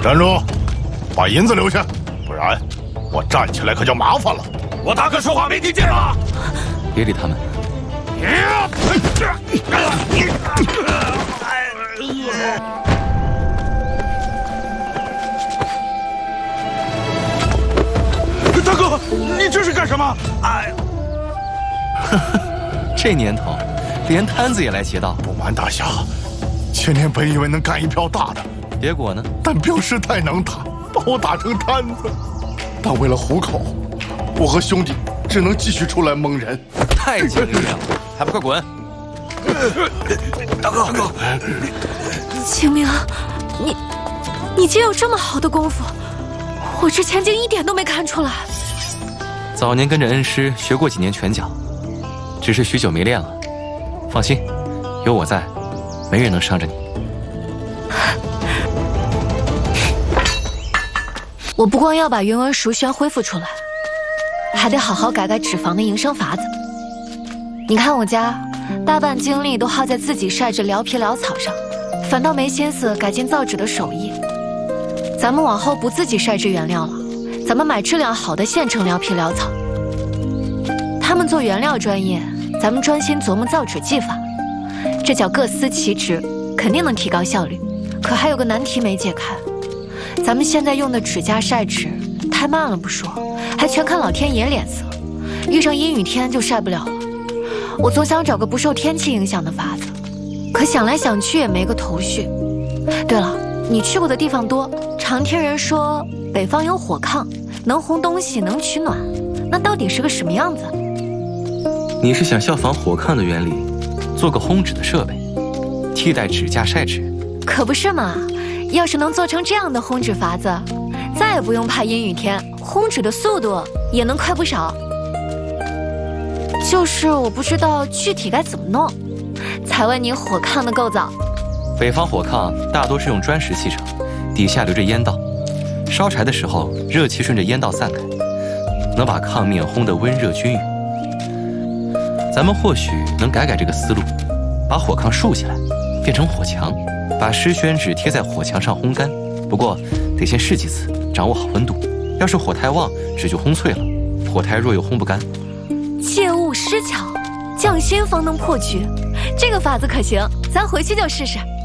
站住！把银子留下，不然我站起来可就麻烦了。 我大哥说话没听见吗？ 别理他们。 大哥，你这是干什么？哎， 这年头，连摊子也来劫道。 不瞒大侠，前年本以为能干一票大的， 结果呢？ 但镖师太能打，把我打成摊子。但为了糊口，我和兄弟只能继续出来蒙人。 太尽力了，还不快滚！ 大哥， 清明，你竟有这么好的功夫，我之前竟一点都没看出来。 早年跟着恩师学过几年拳脚，只是许久没练了。放心，有我在，没人能伤着你。 我不光要把云儿熟宣恢复出来，还得好好改改脂肪的营生法子。你看我家，大半精力都耗在自己晒制蓼皮蓼草上，反倒没心思改进造纸的手艺。咱们往后不自己晒制原料了，咱们买质量好的现成蓼皮蓼草。他们做原料专业，咱们专心琢磨造纸技法，这叫各司其职，肯定能提高效率。可还有个难题没解开，咱们现在用的纸夹晒纸太慢了不说，还全看老天爷脸色，遇上阴雨天就晒不了了。我总想找个不受天气影响的法子，可想来想去也没个头绪。对了，你去过的地方多，常听人说北方有火炕，能烘东西，能取暖，那到底是个什么样子？ 你是想效仿火炕的原理，做个烘纸的设备，替代纸架晒纸？ 可不是嘛！要是能做成这样的烘纸法子，再也不用怕阴雨天，烘纸的速度也能快不少。就是我不知道具体该怎么弄，才问你火炕的构造。 北方火炕大多是用砖石砌成，底下留着烟道，烧柴的时候热气顺着烟道散开，能把炕面烘得温热均匀。咱们或许能改改这个思路，把火炕竖起来，变成火墙，把湿宣纸贴在火墙上烘干。不过得先试几次，掌握好温度。要是火太旺，纸就烘脆了；火太弱又烘不干。 切勿失巧，匠心方能破局。这个法子可行，咱回去就试试。